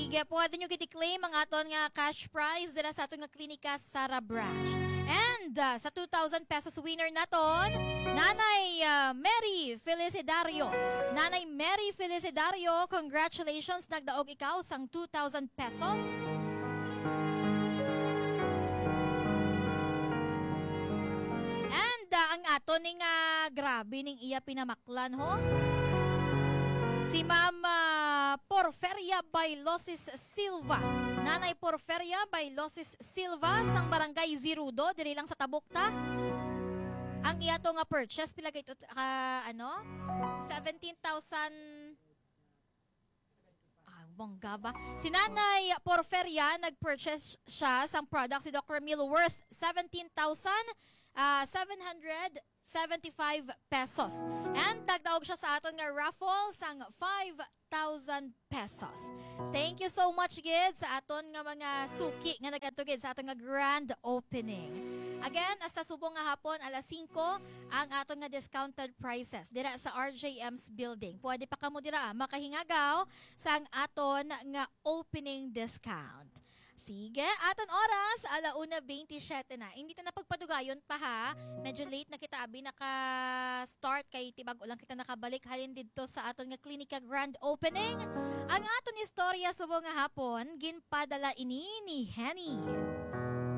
Sige, pwede nyo kiti-claim ang aton nga cash prize dira sa aton nga klinika Sara Branch. And sa 2,000 pesos winner naton, Nanay Mary Felicidario. Nanay Mary Felicidario, congratulations, nagdaog ikaw sang 2,000 pesos. And ang aton ning grabe ning iya pinamaklan ho. Si Mama Porferia Bailosis Silva. Nanay Porferia Bailosis Silva sang Barangay Zirudo, diri lang sa Tabukta. Ang iya to nga purchase pila kay 17,000. Bongga ba? Si Nanay Porferia nag-purchase siya sang product si Dr. Emil worth 17,775 pesos. And dagdaog siya sa aton nga raffle sang 5,000 pesos. Thank you so much gid sa aton nga mga suki nga nagadto sa aton nga grand opening. Again, sa subong nga hapon, alas 5, ang aton nga discounted prices dira sa RJM's building. Pwede pa kamo dira makahingagaw sa ang aton nga opening discount. Sige, aton oras, 1:27 na. Hindi ta napagpadugayon pa ha. Medyo late na kita, abi naka-start kay tibag ulang kita nakabalik halin dito sa aton nga klinika grand opening. Ang aton istorya subong nga hapon, ginpadala ini ni Henny.